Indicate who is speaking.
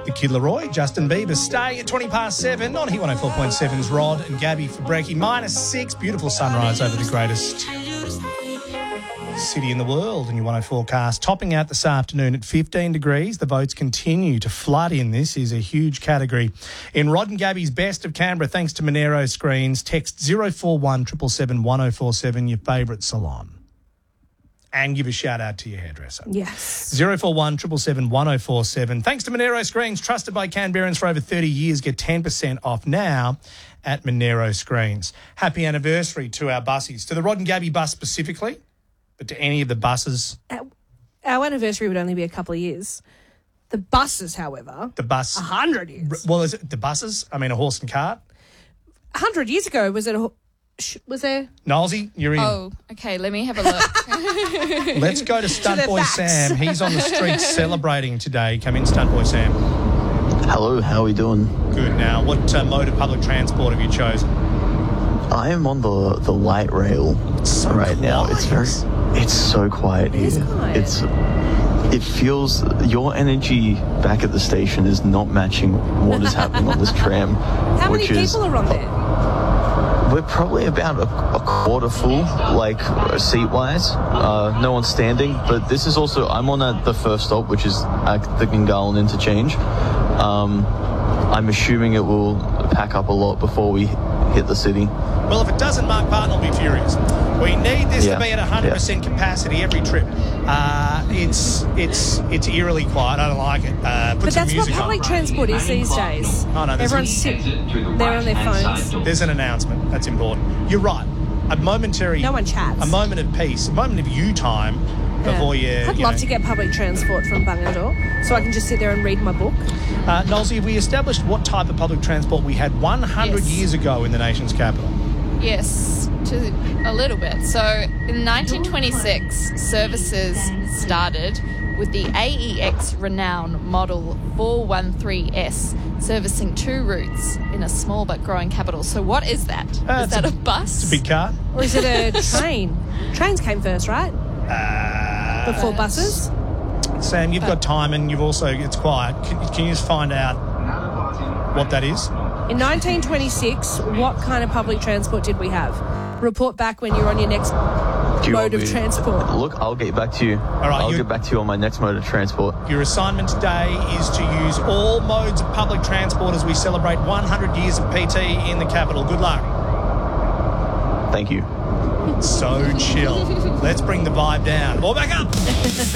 Speaker 1: The Kid Leroy, Justin Bieber, stay at 20 past 7 on Hit 104.7's Rod and Gabby for Brekkie. -6, beautiful sunrise over the greatest city in the world in your 104 forecast. Topping out this afternoon at 15 degrees. The votes continue to flood in. This is a huge category. In Rod and Gabby's Best of Canberra, thanks to Monero Screens, text 041 777 1047, your favourite salon. And give a shout out to your hairdresser.
Speaker 2: Yes.
Speaker 1: 041 777 1047. Thanks to Monero Screens, trusted by Canberrans for over 30 years. Get 10% off now at Monero Screens. Happy anniversary to our bussies, to the Rod and Gabby bus specifically, but to any of the buses.
Speaker 2: Our anniversary would only be a couple of years. The buses, however,
Speaker 1: The bus.
Speaker 2: 100 years.
Speaker 1: Well, is it the buses? I mean, a horse and cart.
Speaker 2: 100 years ago, was there?
Speaker 1: Nolsey, you're in.
Speaker 3: Oh, okay, let me have a look.
Speaker 1: Let's go to Stunt
Speaker 2: the
Speaker 1: Boy
Speaker 2: facts.
Speaker 1: Sam. He's on the streets celebrating today. Come in, Stunt Boy Sam.
Speaker 4: Hello, how are we doing?
Speaker 1: Good. Now, what mode of public transport have you chosen?
Speaker 4: I am on the light rail
Speaker 1: So
Speaker 4: right now.
Speaker 1: quiet.
Speaker 4: It's so quiet here.
Speaker 2: is quiet.
Speaker 4: It feels your energy back at the station is not matching what is happening on this tram.
Speaker 2: How many
Speaker 4: which is
Speaker 2: people are on there?
Speaker 4: We're probably about a quarter full, like seat-wise. No one's standing, but this is also, I'm on at the first stop, which is at the Gungahlin interchange. I'm assuming it will pack up a lot before we hit the city.
Speaker 1: Well, if it doesn't, Mark Barton will be furious. We need this to be at 100% capacity every trip. It's eerily quiet. I don't like it. Put
Speaker 2: But
Speaker 1: some
Speaker 2: that's what
Speaker 1: music
Speaker 2: public
Speaker 1: on.
Speaker 2: transport is these days.
Speaker 1: Oh, no,
Speaker 2: Everyone's sitting there on their phones.
Speaker 1: There's an announcement. That's important. You're right. A momentary...
Speaker 2: No one chats.
Speaker 1: A moment of peace. A moment of you time before you...
Speaker 2: I'd love to get public transport from Bungendore so I can just sit there and read my book.
Speaker 1: Nolsey, have we established what type of public transport we had 100
Speaker 3: Yes.
Speaker 1: years ago in the nation's capital?
Speaker 3: Yes, a little bit. So in 1926, services started with the AEX Renown Model 413S, servicing 2 routes in a small but growing capital. So what is that? Is that a bus?
Speaker 1: It's a big car.
Speaker 2: Or is it a train? Trains came first, right? Before buses?
Speaker 1: Sam, you've got time and you've also... It's quiet. Can you just find out what that is?
Speaker 2: In 1926, what kind of public transport did we have? Report back when you're on your next
Speaker 4: Do you want
Speaker 2: mode of
Speaker 4: me to-
Speaker 2: transport.
Speaker 4: Look, I'll get back to you.
Speaker 1: right,
Speaker 4: I'll get back to you on my next mode of transport.
Speaker 1: Your assignment today is to use all modes of public transport as we celebrate 100 years of PT in the capital. Good luck.
Speaker 4: Thank you.
Speaker 1: So chill. Let's bring the vibe down. All back up.